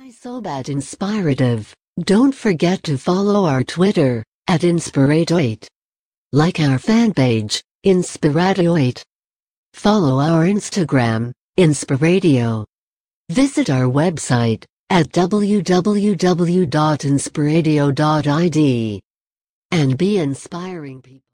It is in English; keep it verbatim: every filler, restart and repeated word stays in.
Why so bad inspirative? Don't forget to follow our Twitter, at Inspiradoit. Like our fan page, Inspiradoit. Follow our Instagram, Inspiradio. Visit our website, at w w w dot inspiradio dot i d. And be inspiring people.